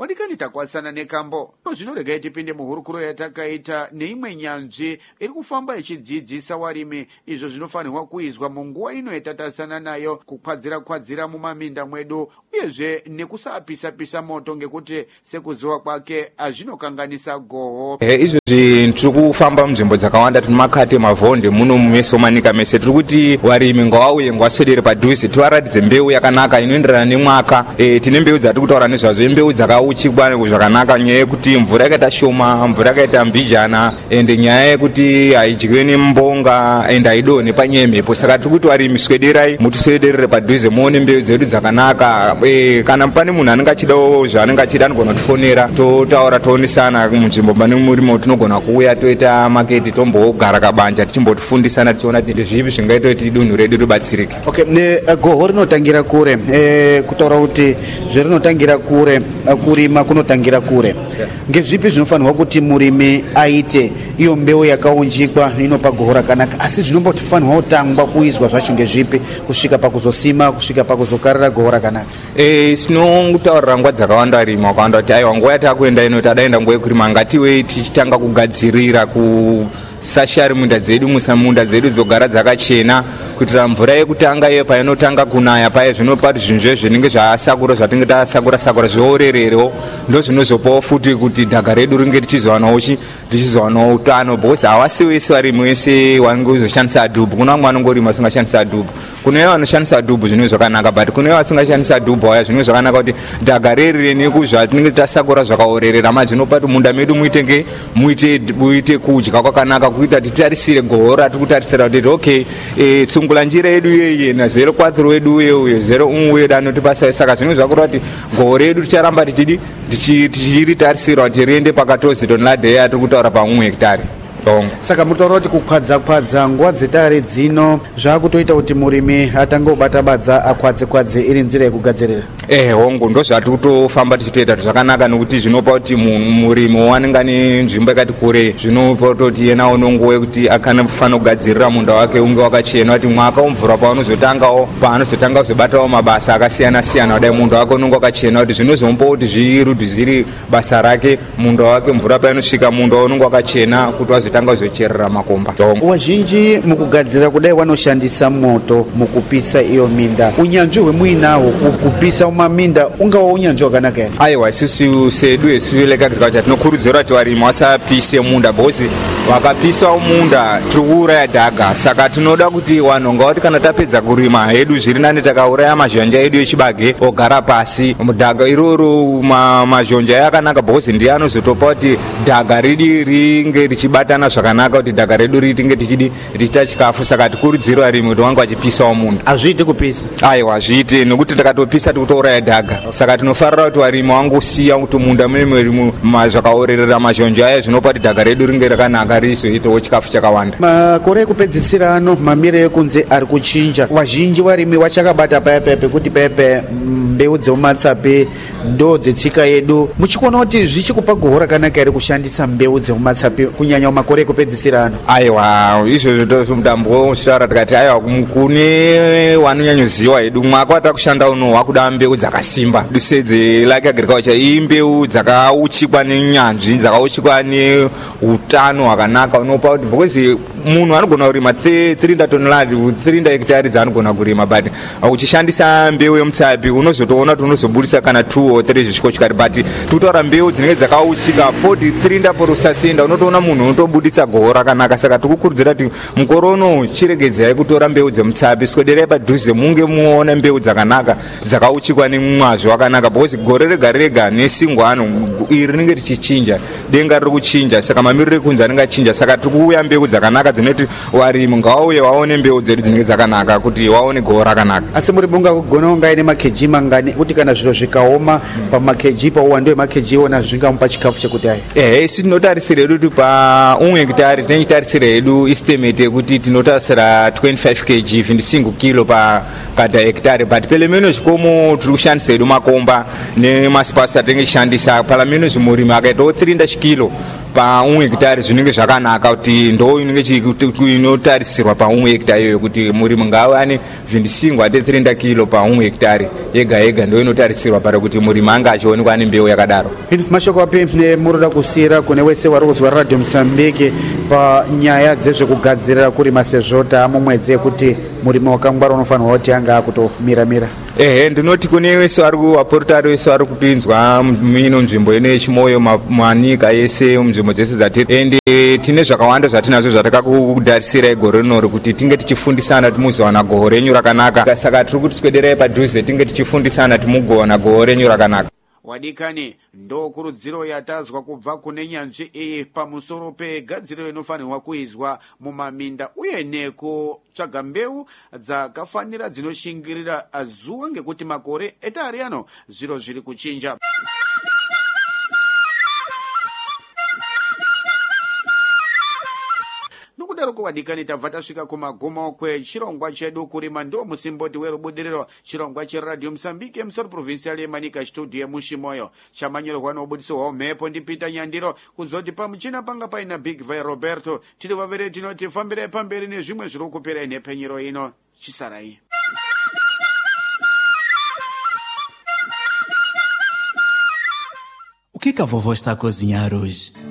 malikani takwasana nekambo zvinorega tipinde muhurukuro yatakaita neimwe nyanzvi iri kufamba ichidzidzisa varimi izvo zvinofanirwa kuizwa munguva ino yatatasana nayo kukwadzira mumaminda mwedu uyezve nekusapisa moto ngekuti sekuziva kwake azvinokanganisa goho. Izvozvi tiri kufamba munzvimbo dzakawanda tine makate mavhonde muno mumese mumanika mese tiri kuti varimi ngavauye ngavaswedere padhuze tivaratidze mbeu yakanaka inoenderana nemwaka. Tine mbeu dzatiri kutaura nezvazvo mbeu dzakauchikwa zvakanaka nyaya yekuti mvura yakaita shoma, mvura yakaita mbijana ende nyaya yekuti haidyiwe nembonga ende haidiwo nepanyemhepo. Saka tiri kuti varimi swederai mutiswederere padhuze muone mbeu dzedu dzakanaka. Kana pane munhu anenge achidawo zvaanenge achida anogona kutifonera totaura toonesana munzvimbo pane murimo tinogona kuuya toita maketi tombogara kabanja tichimbotifundisana tichiona kuti ndezvipi zvingaita kuti dunhu redu ribatsirike. Okay, goho rinotangira kure kutaura kuti zverinotangira kure kurima kunotangira kure. Ngezvipi zvinofanirwa kuti murimi aite iyo mbeu yakaunjikwa inopa goho rakanaka asi zvinombofanirwa kutangwa kuizwa zvacho ngezvipi kusvika pakuzosima kusvika pakuzokarira goho rakanaka? Sinotaurira nguva dzakawanda varimi vakawanda kuti aiwa nguva yatakuenda ino tadaenda nguva yekurima ngatiwei tichitanga kugadzirira sashari munda dzedu dzogara dzakachena kuitira mvura yekutanga iyo painotanga kunaya paya zvinopa zvinhu zvezvo zvinenge zvasakura zvatinge tasakura zvorererewo ndo zvinozopawo futi kuti dhaga redu ringe tichizowanawo utano because havasi wese varimi wese vanenge uzoshandisa dhubhu. Kuna vamwe vanongorima vasingashandisa dhubhu, kune vanoshandisa dhubhu zvinenge zvakanaka but kune vasingashandisa dhubhu vaya zvinenge zvakanaka kuti dhaga riri nekuzvatinenge tasakura zvakaorerera mazvinopa kuti munda medu muite kudya kwakanaka kuita titarisire goho ratiri kutarisira kuti okay tsungula njira yedu yeye na 04 wedu uye 01 wedu anotipasa. Saka zvinenge zvakura kuti goho redu ticharamba tichiritarisira kuti riende pakatozi tonladheya tiri kutaura pa1 hekitari. Saka mutaura kuti kukwadza nguva dzetare dzino zvakutoita kuti murimi atange kubata akwadze iri nzira yekugadzirira. Hongu ndo zvatiri kutofamba tichitoita zvakanaka nekuti zvinopa kuti murimi wanenge ane nzvimbo yakati kure zvinopa kuti yena unonguva yekuti akanofanira kugadzirira munda wake unge wakachena kuti mwaka womvura paanozotanga kuzobatawo mabasa akasiyana siyana kudai munda wake unonge wakachena kuti zvinozomupa kuti zvirudzire basa rake munda wake mvura painosvika munda unonge wakachena kuti wazotanga kuzocherera makomba. Wazhinji mukugadzira kudai wanoshandisa moto mukupisa iyo minda. Unyanzvi hwemuinaho kupisa maminda ungawa unyanzvi wakanaka here? Aiwa isusu sedu esuveleka agriculture tinokurudzira kuti varimi vasapise munda because vakapisa munda tiri kuuraya dhaga. Saka tinoda kuti vanhu ngavati kana tapedza kurima hedu zviri nani takauraya mazhonja edu echibage ogara pasi mudhaga iroro mazhonja yakanaka because ndiye anozotopa kuti dhaga ringe richibatana zvakanaka kuti dhaga redu ritinge tichita chikafu. Saka tikurudzira varimi kuti vange vachipisawo munda. Hazviiti kupisa? Aiwa hazviiti nekuti takatopisa tikutouraya dhaga. Saka tinofarira kuti varimi vangosiya kuti munda mune zvakaorerera mazhonja aya zvinopa kuti dhaga redu ringe rakanaka rizoitawo chikafu chakawanda. Makore ekupedzisira ano mamiriro ekunze ari kuchinja. Vazhinji varimi vachakabata paya pekuti paya mbeu dzemumatsapi ndo dzetsika yedu. Muchikuona kuti zvichikupa goho rakanaka here kushandisa mbeu dzemumatsapi kunyanya makore ekupedzisira ano? Aiwa izvozvo mutambo shara tikati aiwa kune vanonyanyoziva hedu mwaka watakushanda uno wakuda mbeu dzakasimba dusedze like agriculture imbeu dzakauchikwa nenyanzvi dzakauchikwa neutano hwakanaka unopa kuti because munhu anogona kurima 300 toneladi 300 hekitari dzaanogona kurima but uchishandisa mbeu yemutsapi unozotoona kuti unozobudisa kana 2 or 3 zvichikochikari but tikutaura mbeu dzinenge dzakauchika 300 porusasenda unotoona munhu unotobudisa goho rakanaka. Saka tikukurudzira kuti mukore uno chiregedzai kutora mbeu dzemutsapi swederai padhuze munge muona mbeu dzakanaka dzakauchikwa nemwazvo wakanaka because gore rega rega nesingwano iri rinenge richichinja denga riri kuchinja. Saka mamiriro ekunze anenge achinja. Saka tikuuya mbeu dzakanaka dzinoti varimi ngavauye vaone mbeu dzedu dzinenge dzakanaka kuti vaone goho rakanaka. Asi murimi ungagona kunge aine makeji mangani kuti kana zviro zvikaoma pamakeji pauwando hwemakeji iwona zvingamupa chikafu chekuti hai? Isi tinotarisira hedu kuti pa1 hekitari tinechitarisira hedu estimate yekuti tinotarisira 25 kg 25 kilo pakadha hekitari but pelemeno zvikomo tiri kushandisa hedu makomba nemasipasi atinge shandisa palameno zvimurimi akaitawo 300 kilo pa 1 hectare zvinenge zvakanaka kuti ndo inotarisirwa pa 1 hectare iyoyo kuti murimi ngawane 25 ate 300 kilo pa 1 hectare yega yega ndo inotarisirwa para kuti murimi anga achionekwa nembeu yakadaro. Mashoko api muroda kusiyira kune wese wari kuzwa Radio Msambiki pa nyaya dzezvekugadzirira kurima sezvota mumwedzi kuti murimi wakangwara unofanirwa kuti anga akutomira. Ndinoti kune wese wari kuaportari wese wari kupinzwa mino nzvimbo ine chimoyo manika yese munzvimbo dzese dzatiri ende tine zvakawanda zvatinazvo zvatakakudarisira gore rinori kuti tinge tichifundisana timuzowana goho renyu rakanaka. Saka tiri kuti swederai padhuze tinge tichifundisana timugowana goho renyu rakanaka. Wadikani ndo kurudziro yatazwa kubva kune nyanzvi iyi pamusoro pegadziriro inofanirwa kuizwa mumaminda uye nekutsvaga mbeu dzakafanira dzinoshingirira zuwa ngekuti makore etari ano zviro zviri kuchinja. Nokudaro wadikani tabva tasvika kumagumo kwechirongwa chedu kurima ndo musimboti werubudiriro chirongwa cheradio Msambiki emusoro provincial yemanika studio yemushimoyo chamanyorwa nobudiso mhepo ndipita nyandiro kuzoti pamuchina panga paina Big Vai Roberto tiri vavere tinoti fambire pamberi nezvimwe zviri kupera nepenyero ino chisarai. O que a vovó está a cozinhar hoje?